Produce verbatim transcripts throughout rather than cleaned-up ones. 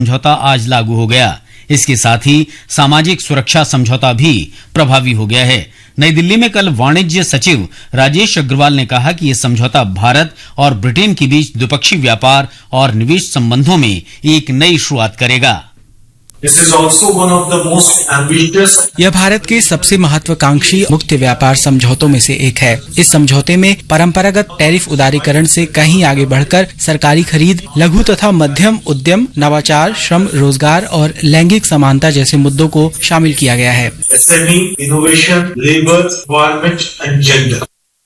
समझौता आज लागू हो गया। इसके साथ ही सामाजिक सुरक्षा समझौता भी प्रभावी हो गया है। नई दिल्ली में कल वाणिज्य सचिव राजेश अग्रवाल ने कहा कि यह समझौता भारत और ब्रिटेन के बीच द्विपक्षीय व्यापार और निवेश संबंधों में एक नई शुरुआत करेगा। This is also one of the most ambitious. यह भारत के सबसे महत्वाकांक्षी मुक्त व्यापार समझौतों में से एक है। इस समझौते में परंपरागत टैरिफ उदारीकरण से कहीं आगे बढ़कर सरकारी खरीद, लघु तथा मध्यम उद्यम, नवाचार, श्रम, रोजगार और लैंगिक समानता जैसे मुद्दों को शामिल किया गया है। S M E, innovation, labour, environment and gender.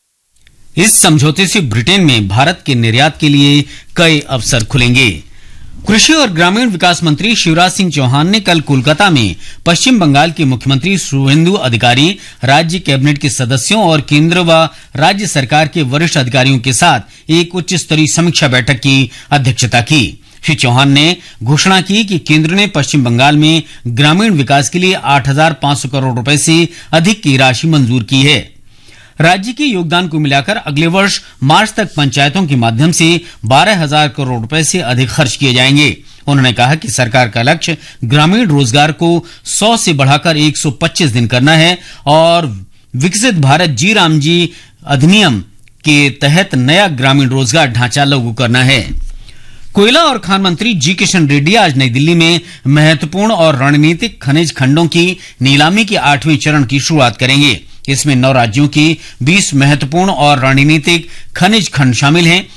इस समझौते से ब्रिटेन में भारत के निर्यात के लिए कई अवसर खुलेंगे। कृषि और ग्रामीण विकास मंत्री शिवराज सिंह चौहान ने कल कोलकाता में पश्चिम बंगाल के मुख्यमंत्री शुभेंदु अधिकारी, राज्य कैबिनेट के सदस्यों और केंद्र व राज्य सरकार के वरिष्ठ अधिकारियों के साथ एक उच्च स्तरीय समीक्षा बैठक की अध्यक्षता की। श्री चौहान ने घोषणा की कि केंद्र ने पश्चिम बंगाल में ग्रामीण विकास के लिए आठ हजार पांच सौ करोड़ रुपए से अधिक की राशि मंजूर की है। राज्य के योगदान को मिलाकर अगले वर्ष मार्च तक पंचायतों के माध्यम से बारह हजार करोड़ रुपए से अधिक खर्च किए जाएंगे। उन्होंने कहा कि सरकार का लक्ष्य ग्रामीण रोजगार को सौ से बढ़ाकर एक सौ पच्चीस दिन करना है और विकसित भारत जी राम जी अधिनियम के तहत नया ग्रामीण रोजगार ढांचा लागू करना है। कोयला और खान मंत्री जी किशन रेड्डी आज नई दिल्ली में महत्वपूर्ण और रणनीतिक खनिज खंडों की नीलामी के आठवें चरण की शुरुआत करेंगे। इसमें नौ राज्यों की बीस महत्वपूर्ण और रणनीतिक खनिज खंड शामिल हैं।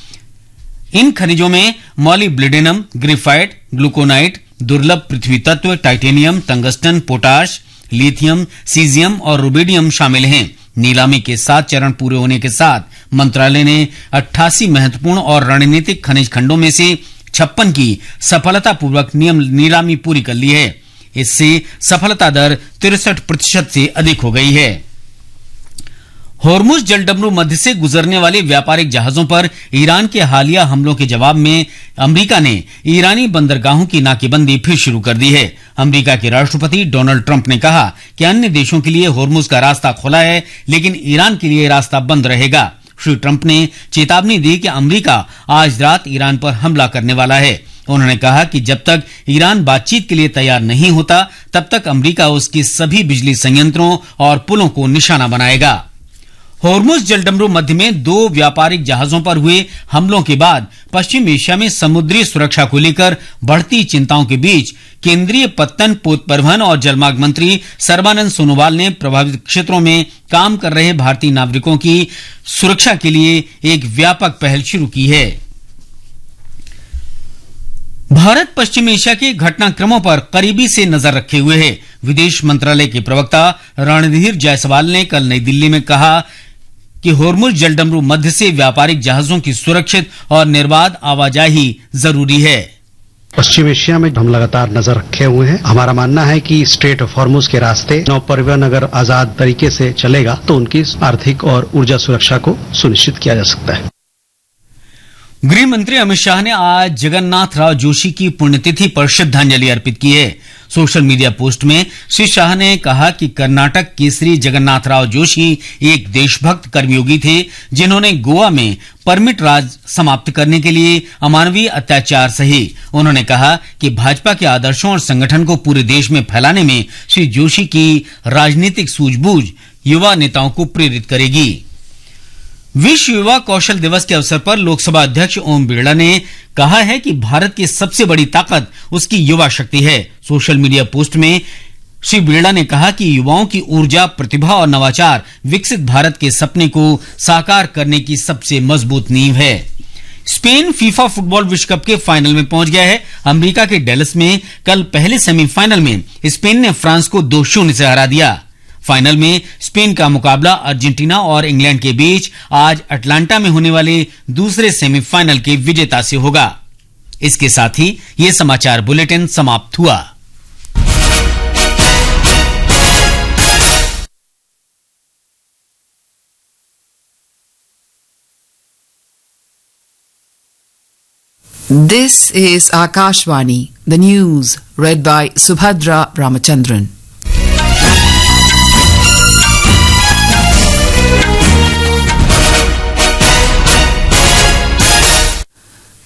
इन खनिजों में मॉलिब्डेनम, ग्रेफाइट, ग्लूकोनाइट, दुर्लभ पृथ्वी तत्व, titanium, tungsten, potash, lithium, caesium और रुबिडियम शामिल हैं। नीलामी के सात चरण पूरे होने के साथ मंत्रालय ने अट्ठासी महत्वपूर्ण और रणनीतिक खनिज खंडों में से छप्पन की सफलतापूर्वक नीलामी पूरी कर ली है। इससे सफलता दर तिरसठ प्रतिशत से अधिक हो गई है। होर्मुज जलडमरू मध्य से गुजरने वाले व्यापारिक जहाजों पर ईरान के हालिया हमलों के जवाब में अमेरिका ने ईरानी बंदरगाहों की नाकेबंदी फिर शुरू कर दी है। अमेरिका के राष्ट्रपति डोनाल्ड ट्रंप ने कहा कि अन्य देशों के लिए होर्मुज का रास्ता खुला है, लेकिन ईरान के लिए रास्ता बंद रहेगा। श्री ट्रंप ने चेतावनी दी कि अमेरिका आज रात ईरान पर हमला करने वाला है। उन्होंने कहा कि जब तक ईरान बातचीत के लिए तैयार नहीं होता, तब तक अमेरिका उसके सभी बिजली संयंत्रों और पुलों को निशाना बनाएगा। होर्मुज जलडमरू मध्य में दो व्यापारिक जहाजों पर हुए हमलों के बाद पश्चिम एशिया में समुद्री सुरक्षा को लेकर बढ़ती चिंताओं के बीच केंद्रीय पत्तन, पोत परिवहन और जलमार्ग मंत्री सर्बानंद सोनोवाल ने प्रभावित क्षेत्रों में काम कर रहे भारतीय नागरिकों की सुरक्षा के लिए एक व्यापक पहल शुरू की है। भारत पश्चिम एशिया के घटनाक्रमों पर करीबी से नजर रखे हुए है। विदेश मंत्रालय के प्रवक्ता रणधीर जायसवाल ने कल नई दिल्ली में कहा कि होर्मुज जलडमरू मध्य से व्यापारिक जहाजों की सुरक्षित और निर्बाध आवाजाही जरूरी है। पश्चिम एशिया में हम लगातार नजर रखे हुए हैं। हमारा मानना है कि स्ट्रेट ऑफ हॉर्मुज के रास्ते नौ परिवहन अगर आजाद तरीके से चलेगा तो उनकी आर्थिक और ऊर्जा सुरक्षा को सुनिश्चित किया जा सकता है। गृह मंत्री अमित शाह ने आज जगन्नाथ राव जोशी की पुण्यतिथि पर श्रद्धांजलि अर्पित की है। सोशल मीडिया पोस्ट में श्री शाह ने कहा कि कर्नाटक केसरी जगन्नाथ राव जोशी एक देशभक्त कर्मयोगी थे, जिन्होंने गोवा में परमिट राज समाप्त करने के लिए अमानवीय अत्याचार सहे। उन्होंने कहा कि भाजपा के आदर्शों और संगठन को पूरे देश में फैलाने में श्री जोशी की राजनीतिक सूझबूझ युवा नेताओं को प्रेरित करेगी। विश्व युवा कौशल दिवस के अवसर पर लोकसभा अध्यक्ष ओम बिरला ने कहा है कि भारत की सबसे बड़ी ताकत उसकी युवा शक्ति है। सोशल मीडिया पोस्ट में श्री बिरला ने कहा कि युवाओं की ऊर्जा, प्रतिभा और नवाचार विकसित भारत के सपने को साकार करने की सबसे मजबूत नींव है। स्पेन फीफा फुटबॉल विश्व कप के फाइनल में पहुंच गया है। अमेरिका के डेलस में कल पहले सेमीफाइनल में स्पेन ने फ्रांस को दो शून्य से हरा दिया। फाइनल में स्पेन का मुकाबला अर्जेंटीना और इंग्लैंड के बीच आज अटलांटा में होने वाले दूसरे सेमीफाइनल के विजेता से होगा। इसके साथ ही ये समाचार बुलेटिन समाप्त हुआ। This is Akashvani, the news read by Subhadra Ramachandran.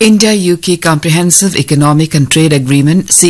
India-U K Comprehensive Economic and Trade Agreement